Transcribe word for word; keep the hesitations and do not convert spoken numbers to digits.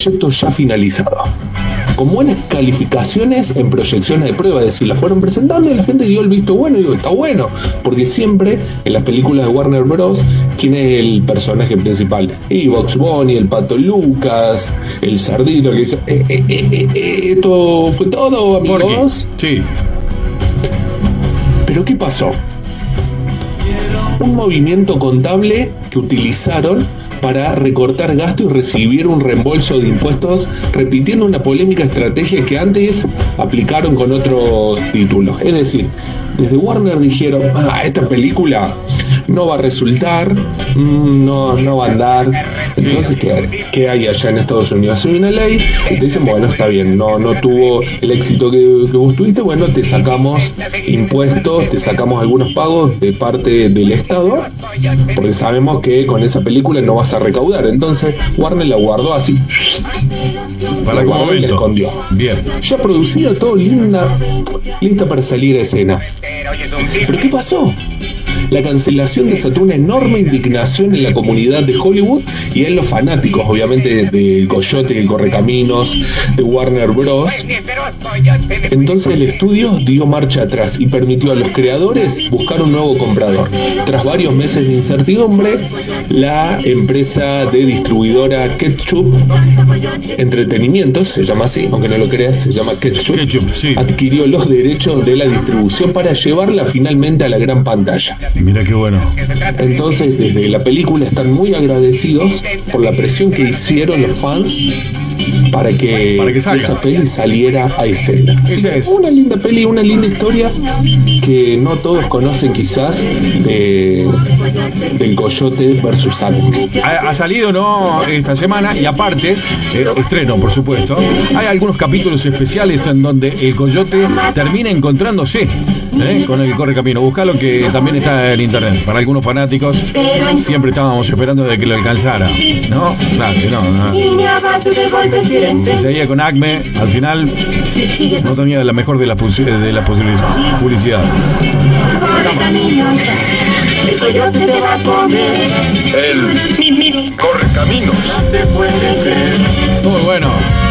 proyecto ya finalizado, con buenas calificaciones en proyecciones de prueba, es decir, la fueron presentando y la gente dio el visto bueno y digo, está bueno, porque siempre en las películas de Warner Bros. ¿Quién es el personaje principal? Y Bugs Bunny, el Pato Lucas, el Cerdito, que dice, eh, eh, eh, eh, esto fue todo, amigos. Sí. Pero ¿qué pasó? Un movimiento contable que utilizaron para recortar gastos y recibir un reembolso de impuestos, repitiendo una polémica estrategia que antes aplicaron con otros títulos. Es decir, desde Warner dijeron, ah, esta película no va a resultar, no, no va a andar. Entonces, ¿qué, qué hay allá en Estados Unidos? Hay una ley y te dicen, bueno, está bien, no, no tuvo el éxito que, que vos tuviste, bueno, te sacamos impuestos, te sacamos algunos pagos de parte del Estado, porque sabemos que con esa película no vas a recaudar. Entonces, Warner la guardó así, para la guardó y la escondió. Bien. Ya producida, todo linda, lista para salir a escena. ¿Pero qué pasó? La cancelación desató una enorme indignación en la comunidad de Hollywood y en los fanáticos, obviamente, del Coyote y el Correcaminos, de Warner Bros. Entonces el estudio dio marcha atrás y permitió a los creadores buscar un nuevo comprador. Tras varios meses de incertidumbre, la empresa de distribuidora Ketchup Entretenimientos, se llama así, aunque no lo creas, se llama Ketchup, Ketchup, sí, adquirió los derechos de la distribución para llevarla finalmente a la gran pantalla. Mira qué bueno. Entonces, desde la película están muy agradecidos por la presión que hicieron los fans para que, para que esa peli saliera a escena. Esa es. Una linda peli, una linda historia que no todos conocen quizás de, del Coyote versus Alec. Ha, ha salido, ¿no?, esta semana, y aparte, eh, estreno, por supuesto. Hay algunos capítulos especiales en donde el Coyote termina encontrándose ¿eh? con el Correcamino. Buscalo, que también está en internet. Para algunos fanáticos, siempre estábamos esperando de que lo alcanzara, ¿no? Claro que no, no. Si seguía con Acme, al final no tenía la mejor de las de la publicidad. El Correcaminos. Muy bueno.